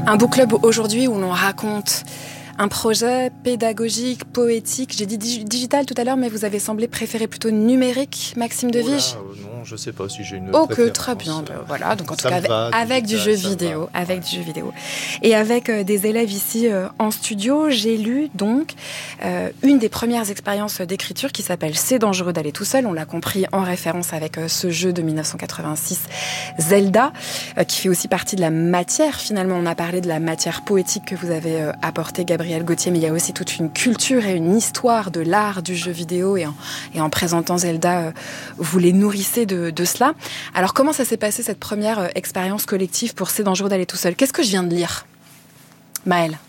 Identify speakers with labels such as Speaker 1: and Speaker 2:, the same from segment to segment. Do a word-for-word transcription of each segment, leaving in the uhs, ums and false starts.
Speaker 1: Un book club aujourd'hui où l'on raconte un projet pédagogique, poétique. J'ai dit dig- digital tout à l'heure, mais vous avez semblé préférer plutôt numérique, Maxime Devige.
Speaker 2: Oh là, non, je sais pas si j'ai une
Speaker 1: Ok,
Speaker 2: préférence.
Speaker 1: très bien. Ben, voilà, donc en tout
Speaker 2: Ça
Speaker 1: cas
Speaker 2: me
Speaker 1: avec,
Speaker 2: va,
Speaker 1: avec
Speaker 2: digital,
Speaker 1: du jeu
Speaker 2: ça me
Speaker 1: vidéo,
Speaker 2: va.
Speaker 1: avec
Speaker 2: Ouais.
Speaker 1: du jeu vidéo, et avec euh, des élèves ici euh, en studio, j'ai lu donc euh, une des premières expériences d'écriture qui s'appelle C'est dangereux d'aller tout seul. On l'a compris en référence avec euh, ce jeu de dix-neuf cent quatre-vingt-six, Zelda, euh, qui fait aussi partie de la matière. Finalement, on a parlé de la matière poétique que vous avez euh, apportée, Gabriel Gauthier, mais il y a aussi toute une culture et une histoire de l'art du jeu vidéo, et en, et en présentant Zelda, euh, vous les nourrissez de, de cela. Alors, comment ça s'est passé cette première euh, expérience collective pour C'est dangereux d'aller tout seul? Qu'est-ce que je viens de lire, Maël?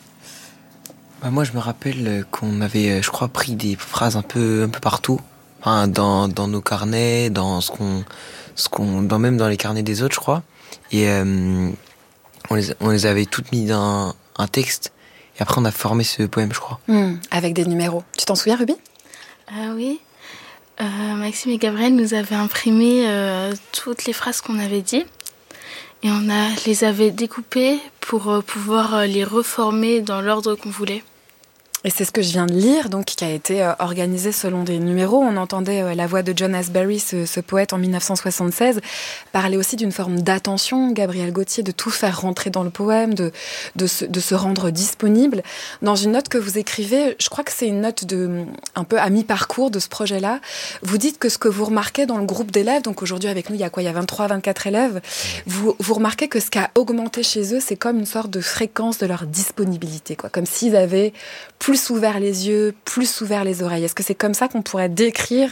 Speaker 3: Bah, moi, je me rappelle qu'on avait, je crois, pris des phrases un peu, un peu partout, enfin, dans, dans nos carnets, dans ce qu'on, ce qu'on, dans même dans les carnets des autres, je crois. Et euh, on les, on les avait toutes mis dans un texte. Et après, on a formé ce poème, je crois.
Speaker 1: Mmh, avec des numéros. Tu t'en souviens, Ruby?
Speaker 4: Ah oui. Euh, Maxime et Gabriel nous avaient imprimé euh, toutes les phrases qu'on avait dit. Et on a, les avait découpées pour euh, pouvoir euh, les reformer dans l'ordre qu'on voulait.
Speaker 1: Et c'est ce que je viens de lire, donc, qui a été euh, organisé selon des numéros. On entendait euh, la voix de John Asbury, ce, ce poète en dix-neuf cent soixante-seize, parler aussi d'une forme d'attention, Gabriel Gauthier, de tout faire rentrer dans le poème, de, de, se, de se rendre disponible. Dans une note que vous écrivez, je crois que c'est une note de, un peu à mi-parcours de ce projet-là, vous dites que ce que vous remarquez dans le groupe d'élèves, donc aujourd'hui avec nous, il y a quoi? Il y a vingt-trois, vingt-quatre élèves. Vous, vous remarquez que ce qui a augmenté chez eux, c'est comme une sorte de fréquence de leur disponibilité, quoi. Comme s'ils avaient plus ouvert les yeux, plus ouvert les oreilles. Est-ce que c'est comme ça qu'on pourrait décrire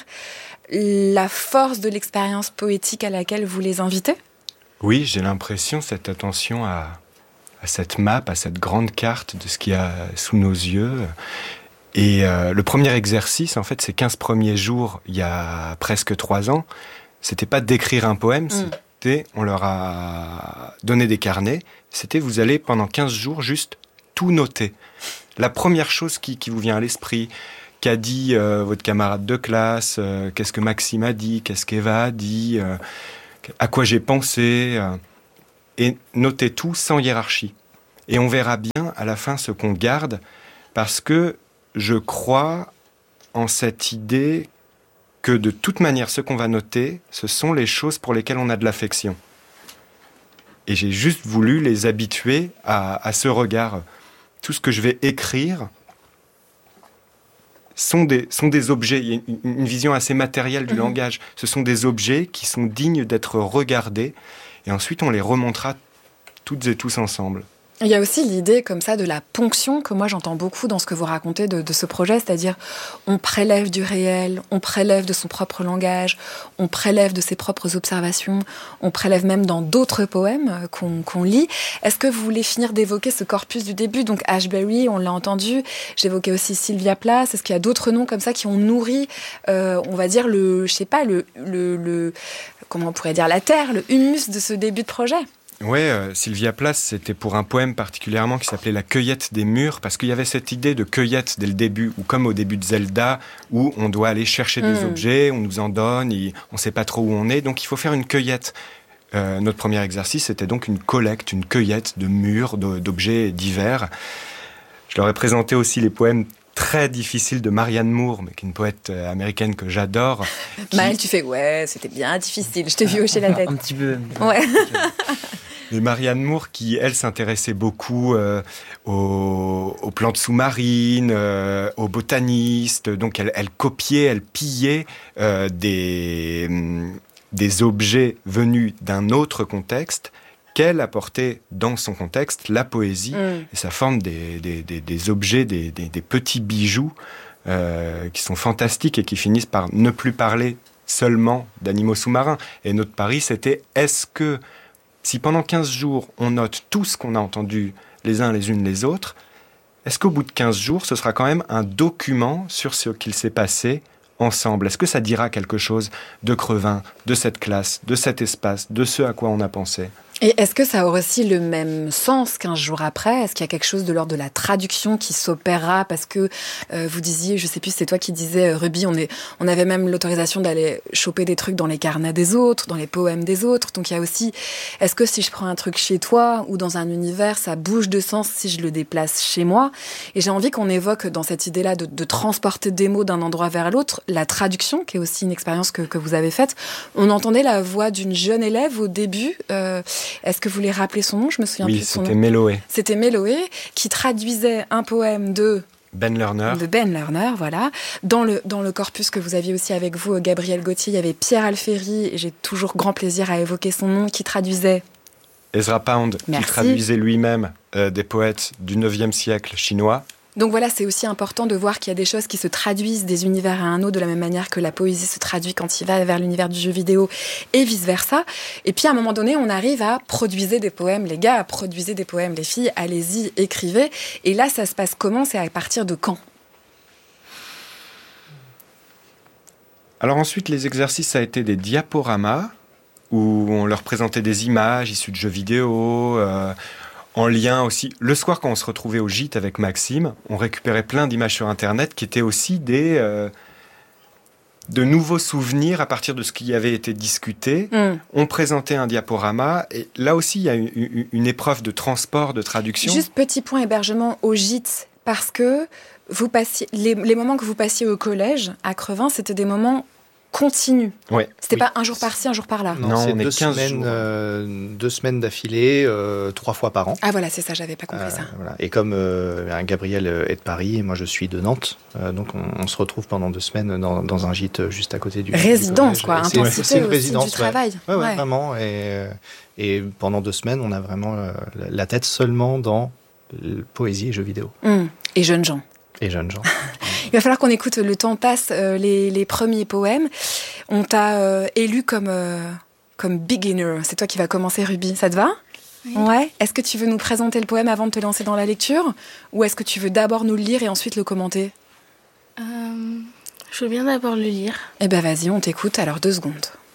Speaker 1: la force de l'expérience poétique à laquelle vous les invitez?
Speaker 5: Oui, j'ai l'impression, cette attention à, à cette map, à cette grande carte de ce qu'il y a sous nos yeux. Et euh, le premier exercice, en fait, ces quinze premiers jours, il y a presque trois ans, c'était pas d'écrire un poème,
Speaker 1: Mm.
Speaker 5: c'était, on leur a donné des carnets, c'était vous allez pendant quinze jours juste tout noter. La première chose qui, qui vous vient à l'esprit, qu'a dit euh, votre camarade de classe, euh, qu'est-ce que Maxime a dit, qu'est-ce qu'Eva a dit, euh, à quoi j'ai pensé, euh, et notez tout sans hiérarchie. Et on verra bien à la fin ce qu'on garde, parce que je crois en cette idée que de toute manière, ce qu'on va noter, ce sont les choses pour lesquelles on a de l'affection. Et j'ai juste voulu les habituer à, à ce regard. Tout ce que je vais écrire sont des, sont des objets. Il y a une, une vision assez matérielle du mmh. langage. Ce sont des objets qui sont dignes d'être regardés. Et ensuite, on les remontera toutes et tous ensemble.
Speaker 1: Il y a aussi l'idée comme ça de la ponction que moi j'entends beaucoup dans ce que vous racontez de, de ce projet, c'est-à-dire on prélève du réel, on prélève de son propre langage, on prélève de ses propres observations, on prélève même dans d'autres poèmes qu'on, qu'on lit. Est-ce que vous voulez finir d'évoquer ce corpus du début? Donc Ashbery, on l'a entendu, j'évoquais aussi Sylvia Plath. Est-ce qu'il y a d'autres noms comme ça qui ont nourri, euh, on va dire, le, je sais pas, le, le, le, comment on pourrait dire, la terre, le humus de ce début de projet?
Speaker 5: Oui, euh, Sylvia Plath, c'était pour un poème particulièrement qui s'appelait La cueillette des murs, parce qu'il y avait cette idée de cueillette dès le début, ou comme au début de Zelda, où on doit aller chercher des mmh. objets, on nous en donne, et on ne sait pas trop où on est, donc il faut faire une cueillette. Euh, notre premier exercice, c'était donc une collecte, une cueillette de murs, de, d'objets divers. Je leur ai présenté aussi les poèmes très difficiles de Marianne Moore, mais qui est une poète américaine que j'adore. Qui...
Speaker 1: Maël, tu fais « ouais, c'était bien difficile », je t'ai vu hocher la tête.
Speaker 3: Un petit peu.
Speaker 1: Ouais.
Speaker 5: Et Marianne Moore, qui, elle, s'intéressait beaucoup euh, aux, aux plantes sous-marines, euh, aux botanistes. Donc, elle, elle copiait, elle pillait euh, des, des objets venus d'un autre contexte qu'elle apportait dans son contexte, la poésie, mmh. et ça forme des, des, des, des objets, des, des, des petits bijoux euh, qui sont fantastiques et qui finissent par ne plus parler seulement d'animaux sous-marins. Et notre pari, c'était, est-ce que si pendant quinze jours, on note tout ce qu'on a entendu les uns les unes les autres, est-ce qu'au bout de quinze jours, ce sera quand même un document sur ce qu'il s'est passé ensemble? Est-ce que ça dira quelque chose de Crevin, de cette classe, de cet espace, de ce à quoi on a pensé?
Speaker 1: Et est-ce que ça aura aussi le même sens quinze jours après? Est-ce qu'il y a quelque chose de l'ordre de la traduction qui s'opérera? Parce que euh, vous disiez, je sais plus, c'est toi qui disais, euh, Ruby, on, est, on avait même l'autorisation d'aller choper des trucs dans les carnets des autres, dans les poèmes des autres. Donc il y a aussi, est-ce que si je prends un truc chez toi ou dans un univers, ça bouge de sens si je le déplace chez moi? Et j'ai envie qu'on évoque dans cette idée-là de, de transporter des mots d'un endroit vers l'autre, la traduction, qui est aussi une expérience que, que vous avez faite. On entendait la voix d'une jeune élève au début. Euh, Est-ce que vous voulez rappeler son nom? Je me souviens
Speaker 5: oui,
Speaker 1: plus de son nom.
Speaker 5: Oui, c'était Méloé.
Speaker 1: C'était Méloé, qui traduisait un poème de...
Speaker 5: Ben Lerner.
Speaker 1: De Ben Lerner, voilà. Dans le, dans le corpus que vous aviez aussi avec vous, Gabriel Gauthier, il y avait Pierre Alféry, et j'ai toujours grand plaisir à évoquer son nom, qui traduisait...
Speaker 5: Ezra Pound,
Speaker 1: Merci.
Speaker 5: qui traduisait lui-même euh, des poètes du neuvième siècle chinois.
Speaker 1: Donc voilà, c'est aussi important de voir qu'il y a des choses qui se traduisent des univers à un autre de la même manière que la poésie se traduit quand il va vers l'univers du jeu vidéo et vice-versa. Et puis à un moment donné, on arrive à produire des poèmes, les gars, à produire des poèmes, les filles, allez-y, écrivez. Et là, ça se passe comment? C'est à partir de quand?
Speaker 5: Alors ensuite, les exercices, ça a été des diaporamas où on leur présentait des images issues de jeux vidéo, euh, en lien aussi. Le soir, quand on se retrouvait au gîte avec Maxime, on récupérait plein d'images sur Internet qui étaient aussi des, euh, de nouveaux souvenirs à partir de ce qui avait été discuté. Mm. On présentait un diaporama et là aussi, il y a une, une, une épreuve de transport, de traduction.
Speaker 1: Juste petit point hébergement au gîte, parce que vous passiez, les, les moments que vous passiez au collège à Crevin, c'était des moments continu.
Speaker 5: Ouais.
Speaker 1: C'était
Speaker 2: oui.
Speaker 1: pas un jour par-ci, un jour par-là.
Speaker 2: Non, non c'est deux semaines, euh, deux semaines d'affilée, euh, trois fois par an.
Speaker 1: Ah voilà, c'est ça, j'avais pas compris
Speaker 2: euh,
Speaker 1: ça.
Speaker 2: Voilà. Et comme euh, Gabriel est de Paris et moi je suis de Nantes, euh, donc on, on se retrouve pendant deux semaines dans, dans un gîte juste à côté du
Speaker 1: résidence,
Speaker 2: du
Speaker 1: quoi,
Speaker 2: intensité
Speaker 1: c'est, c'est une
Speaker 2: aussi
Speaker 1: résidence du
Speaker 2: ouais.
Speaker 1: travail.
Speaker 2: Ouais, ouais,
Speaker 1: ouais.
Speaker 2: vraiment. Et, et pendant deux semaines, on a vraiment la tête seulement dans poésie et jeux vidéo.
Speaker 1: Mmh. Et jeunes gens.
Speaker 2: Et jeunes gens.
Speaker 1: Il va falloir qu'on écoute Le temps passe, euh, les, les premiers poèmes. On t'a euh, élu comme, euh, comme beginner. C'est toi qui vas commencer, Ruby. Ça te va?
Speaker 4: Oui.
Speaker 1: Ouais. Est-ce que tu veux nous présenter le poème avant de te lancer dans la lecture? Ou est-ce que tu veux d'abord nous le lire et ensuite le commenter?
Speaker 4: euh, Je veux bien d'abord le lire.
Speaker 1: Eh ben vas-y, on t'écoute. Alors deux secondes.